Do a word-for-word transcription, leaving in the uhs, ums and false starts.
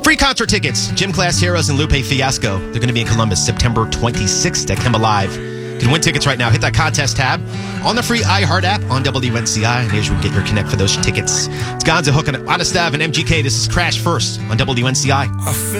Free concert tickets. Gym Class Heroes and Lupe Fiasco. They're going to be in Columbus September twenty-sixth at Kemba Live. You can win tickets right now. Hit that contest tab on the free iHeart app on W N C I. And here's where you get your connect for those tickets. It's Gonza Hook on Honest Ave and M G K. This is Crash First on W N C I.